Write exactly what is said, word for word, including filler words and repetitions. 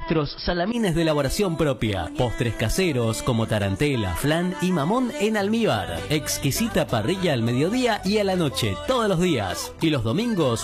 nuestros salamines de elaboración propia. Postres caseros como tarantela, flan y mamón en almíbar. Exquisita parrilla al mediodía y a la noche, todos los días. Y los domingos